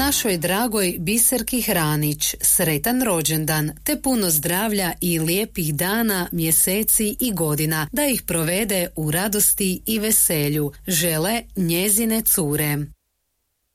Našoj dragoj Biserki Hranić sretan rođendan te puno zdravlja i lijepih dana, mjeseci i godina da ih provede u radosti i veselju, žele njezine cure.